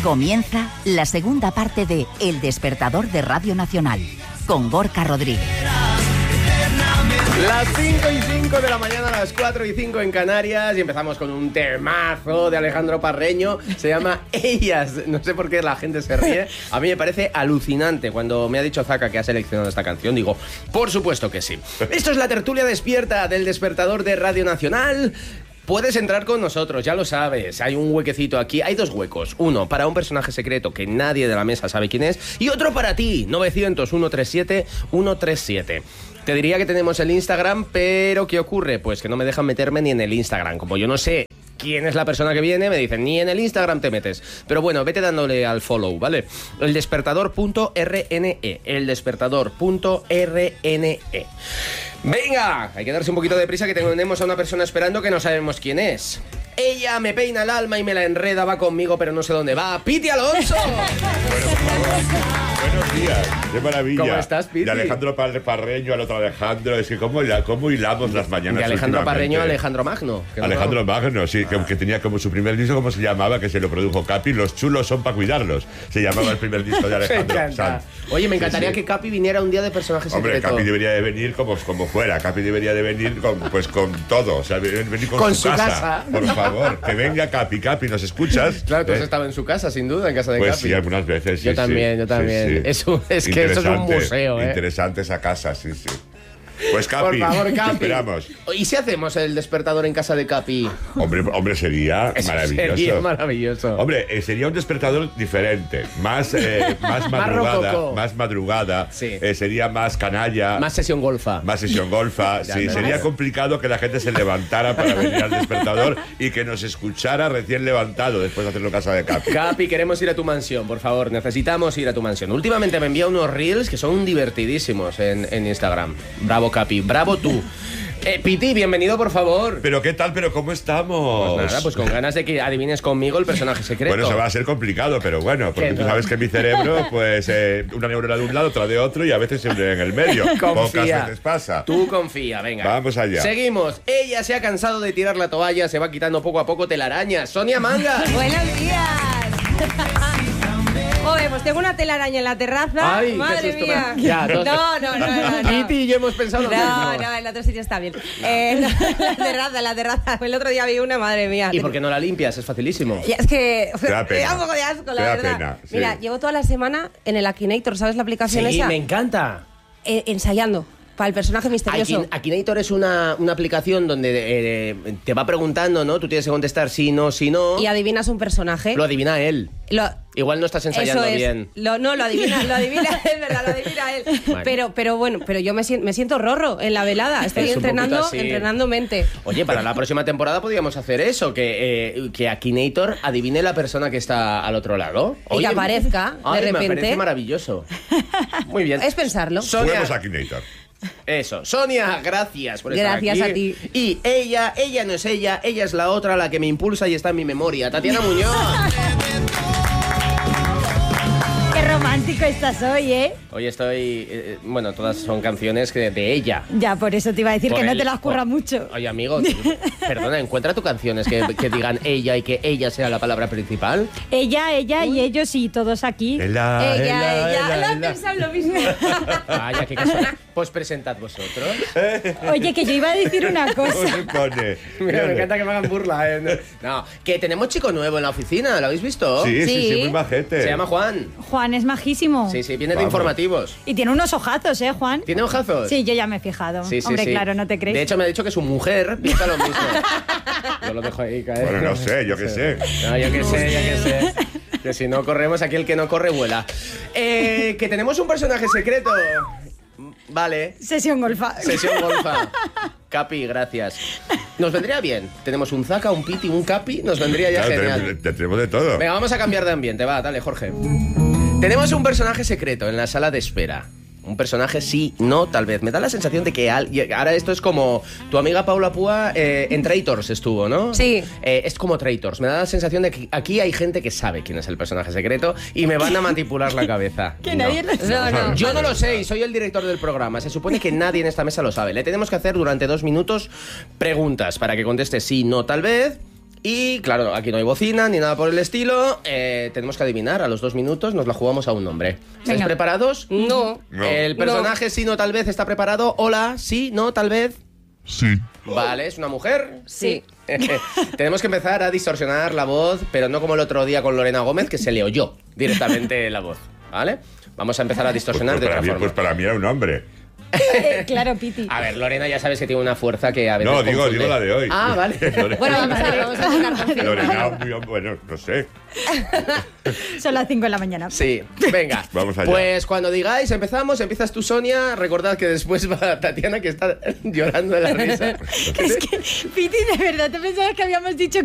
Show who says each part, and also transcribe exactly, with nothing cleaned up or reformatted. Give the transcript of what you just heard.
Speaker 1: Comienza la segunda parte de El Despertador de Radio Nacional, con Gorka Rodríguez.
Speaker 2: Las cinco y cinco de la mañana, las cuatro y cinco en Canarias, y empezamos con un temazo de Alejandro Parreño. Se llama Ellas. No sé por qué la gente se ríe. A mí me parece alucinante. Cuando me ha dicho Zaka que ha seleccionado esta canción, digo, por supuesto que sí. Esto es la tertulia despierta del Despertador de Radio Nacional. Puedes entrar con nosotros, ya lo sabes. Hay un huequecito aquí. Hay dos huecos. Uno para un personaje secreto que nadie de la mesa sabe quién es. Y otro para ti. novecientos, ciento treinta y siete, ciento treinta y siete. Te diría que tenemos el Instagram, pero ¿qué ocurre? Pues que no me dejan meterme ni en el Instagram. Como yo no sé quién es la persona que viene, me dicen, ni en el Instagram te metes. Pero bueno, vete dándole al follow, ¿vale? El despertador punto r n e. El despertador punto r n e. Venga, hay que darse un poquito de prisa, que tenemos a una persona esperando que no sabemos quién es. Ella me peina el alma y me la enreda, va conmigo, pero no sé dónde va. ¡Piti Alonso!
Speaker 3: Bueno, buenos días, qué maravilla.
Speaker 2: ¿Cómo estás, Piti?
Speaker 3: De Alejandro Parreño al otro Alejandro, es que cómo, cómo hilamos las mañanas.
Speaker 2: De Alejandro Parreño a Alejandro Magno.
Speaker 3: Alejandro no... Magno, sí, ah. que, que tenía como su primer disco, ¿cómo se llamaba? Que se lo produjo Capi, Los chulos son para cuidarlos. Se llamaba el primer disco de Alejandro.
Speaker 2: Me encanta. Oye, me encantaría sí, sí. que Capi viniera un día de personaje secreto.
Speaker 3: Hombre, Capi debería de venir como, como fuera. Capi debería de venir con, pues con todo. O sea, venir con,
Speaker 2: con
Speaker 3: su,
Speaker 2: su
Speaker 3: casa.
Speaker 2: casa.
Speaker 3: Por favor, que venga Capi. Capi, ¿nos escuchas?
Speaker 2: Claro, tú has
Speaker 3: ¿Eh?
Speaker 2: estado en su casa, sin duda, en casa de
Speaker 3: pues
Speaker 2: Capi.
Speaker 3: Pues sí, algunas veces. Sí,
Speaker 2: yo también,
Speaker 3: sí,
Speaker 2: yo también.
Speaker 3: Sí, sí.
Speaker 2: Eso, es que eso es un museo, ¿eh?
Speaker 3: Interesante esa casa, sí, sí. Pues Capi,
Speaker 2: por favor, Capi.
Speaker 3: Te esperamos.
Speaker 2: ¿Y si hacemos el despertador en casa de Capi?
Speaker 3: Hombre, hombre sería
Speaker 2: Eso
Speaker 3: maravilloso.
Speaker 2: Sería maravilloso.
Speaker 3: Hombre, eh, sería un despertador diferente, más, eh, más madrugada, más, más madrugada,
Speaker 2: sí.
Speaker 3: eh, sería más canalla,
Speaker 2: más sesión golfa,
Speaker 3: más sesión golfa.
Speaker 2: ya,
Speaker 3: sí,
Speaker 2: no,
Speaker 3: sería
Speaker 2: no.
Speaker 3: complicado que la gente se levantara para venir al despertador y que nos escuchara recién levantado después de hacerlo casa de Capi.
Speaker 2: Capi, queremos ir a tu mansión, por favor, necesitamos ir a tu mansión. Últimamente me envía unos reels que son divertidísimos en, en Instagram. Bravo, Capi, bravo tú. Eh, Piti, bienvenido, por favor.
Speaker 3: ¿Pero qué tal? ¿Pero cómo estamos?
Speaker 2: Pues nada, pues con ganas de que adivines conmigo el personaje secreto.
Speaker 3: Bueno, eso va a ser complicado, pero bueno, porque tú sabes que mi cerebro, pues, eh, una neurona de un lado, otra de otro, y a veces siempre en el medio.
Speaker 2: Confía.
Speaker 3: Pocas veces pasa.
Speaker 2: Tú confía, venga.
Speaker 3: Vamos allá.
Speaker 2: Seguimos. Ella se ha cansado de tirar la toalla, se va quitando poco a poco telarañas. Sonia Manga.
Speaker 4: Buenos días. Joder, pues tengo una telaraña en la terraza.
Speaker 2: Ay,
Speaker 4: madre mía.
Speaker 2: Ya,
Speaker 4: no, no, no, no, no.
Speaker 2: Piti y yo hemos pensado lo
Speaker 4: no,
Speaker 2: mismo.
Speaker 4: No, no, el otro sitio está bien. No. Eh, no, la terraza, la terraza. El otro día vi una, madre mía.
Speaker 2: ¿Y por qué no la limpias? Es facilísimo.
Speaker 4: Ya, es que
Speaker 3: me da pena.
Speaker 4: me da un poco de asco, la
Speaker 3: me da
Speaker 4: verdad.
Speaker 3: Pena, sí.
Speaker 4: Mira, llevo toda la semana en el Akinator, ¿sabes la aplicación
Speaker 2: sí,
Speaker 4: esa?
Speaker 2: Sí, me encanta.
Speaker 4: Eh, ensayando. Para el personaje misterioso.
Speaker 2: Akinator es una, una aplicación donde eh, te va preguntando, ¿no? Tú tienes que contestar sí, no, sí, no.
Speaker 4: Y adivinas un personaje.
Speaker 2: Lo adivina él.
Speaker 4: Lo,
Speaker 2: Igual no estás ensayando
Speaker 4: eso es.
Speaker 2: bien.
Speaker 4: Lo, no, lo adivina, lo adivina, es verdad, lo adivina él. Bueno. Pero, pero bueno, pero yo me siento, me siento rorro en la velada. Estoy
Speaker 2: es
Speaker 4: entrenando, entrenando mente.
Speaker 2: Oye, para la próxima temporada podríamos hacer eso, que, eh, que Akinator adivine la persona que está al otro lado.
Speaker 4: Oye, y que aparezca
Speaker 2: ay,
Speaker 4: de repente.
Speaker 2: Me parece maravilloso. Muy bien.
Speaker 4: Es pensarlo.
Speaker 3: Sonia, Akinator.
Speaker 2: Eso, Sonia, gracias por
Speaker 4: gracias
Speaker 2: estar
Speaker 4: aquí.
Speaker 2: Gracias a ti. Y ella, ella no es ella, ella es la otra, la que me impulsa y está en mi memoria. Tatiana Muñoz.
Speaker 5: Qué romántico estás hoy, ¿eh?
Speaker 2: Hoy estoy... Eh, bueno, todas son canciones que de ella.
Speaker 5: Ya, por eso te iba a decir
Speaker 2: por
Speaker 5: que
Speaker 2: el,
Speaker 5: no te las curra
Speaker 2: por,
Speaker 5: mucho.
Speaker 2: Oye, amigo, perdona, encuentra tus canciones que, que digan ella y que ella sea la palabra principal.
Speaker 5: Ella, ella Uy. y ellos y todos aquí.
Speaker 3: Ela,
Speaker 4: ella,
Speaker 3: ela,
Speaker 4: ella.
Speaker 3: ela,
Speaker 4: Lo he
Speaker 3: ela.
Speaker 4: pensado lo mismo.
Speaker 2: Vaya, qué casual. Pues presentad vosotros.
Speaker 5: Oye, que yo iba a decir una cosa.
Speaker 3: ¿Cómo se pone?
Speaker 2: Mira, me encanta que me hagan burla, ¿eh? No, que tenemos chico nuevo en la oficina, ¿lo habéis visto?
Speaker 3: Sí, sí, sí,
Speaker 4: Sí.
Speaker 3: muy majete.
Speaker 2: Se llama Juan.
Speaker 5: Juan es majísimo.
Speaker 2: Sí, sí, viene
Speaker 3: Vamos.
Speaker 2: de informativos.
Speaker 5: Y tiene unos ojazos, ¿eh, Juan?
Speaker 2: ¿Tiene ojazos?
Speaker 5: Sí, yo ya me he fijado.
Speaker 2: Sí, sí,
Speaker 5: Hombre,
Speaker 2: sí.
Speaker 5: claro, no te crees.
Speaker 2: De hecho, me ha dicho que su mujer piensa lo mismo. Yo lo dejo ahí caer.
Speaker 3: Bueno, no sé, yo qué sé.
Speaker 2: No, yo qué sé, yo qué sé. Que si no corremos, aquí el que no corre vuela. Eh, que tenemos un personaje secreto. Vale.
Speaker 5: Sesión golfa.
Speaker 2: Sesión golfa. Capi, gracias. Nos vendría bien. Tenemos un Zaka, un Piti, un Capi. Nos vendría ya
Speaker 3: Claro,
Speaker 2: genial.
Speaker 3: tenemos, tenemos de todo.
Speaker 2: Venga, vamos a cambiar de ambiente. Va, dale, Jorge. Tenemos un personaje secreto en la sala de espera. Un personaje sí, no, tal vez. Me da la sensación de que al... ahora esto es como tu amiga Paula Púa eh, en Traitors estuvo, ¿no?
Speaker 4: Sí.
Speaker 2: Eh, es como Traitors. Me da la sensación de que aquí hay gente que sabe quién es el personaje secreto y me van a manipular la cabeza.
Speaker 5: Que
Speaker 2: No.
Speaker 5: nadie lo sabe.
Speaker 4: No, no.
Speaker 2: Yo no lo sé y soy el director del programa. Se supone que nadie en esta mesa lo sabe. Le tenemos que hacer durante dos minutos preguntas para que conteste sí, no, tal vez. Y claro, aquí no hay bocina ni nada por el estilo. Eh, tenemos que adivinar, a los dos minutos nos la jugamos a un nombre. ¿Estáis
Speaker 5: Venga.
Speaker 2: preparados?
Speaker 4: No.
Speaker 3: No.
Speaker 2: El personaje sí, no, tal vez está preparado. Hola, sí, no, tal vez.
Speaker 6: Sí.
Speaker 2: Vale, ¿es una mujer?
Speaker 4: Sí.
Speaker 2: Tenemos que empezar a distorsionar la voz, pero no como el otro día con Lorena Gómez, que se le oyó directamente la voz, ¿vale? Vamos a empezar a distorsionar
Speaker 3: Pues
Speaker 2: de
Speaker 3: para,
Speaker 2: otra
Speaker 3: mí,
Speaker 2: forma.
Speaker 3: pues para mí era un hombre.
Speaker 5: Eh, claro, Piti.
Speaker 2: A ver, Lorena ya sabes que tiene una fuerza que a veces
Speaker 3: No, digo,
Speaker 2: confunde.
Speaker 3: digo la de hoy.
Speaker 2: Ah, vale.
Speaker 3: Lorena-
Speaker 4: Bueno, vamos a, vamos a intentar confirmar.
Speaker 3: Lorena, muy hom- bueno, no sé.
Speaker 5: Son las cinco de la mañana.
Speaker 2: Sí, venga.
Speaker 3: Vamos allá.
Speaker 2: Pues cuando digáis, empezamos, empiezas tú, Sonia. Recordad que después va Tatiana, que está llorando de la risa.
Speaker 5: Es que, Piti, de verdad, te pensabas que habíamos dicho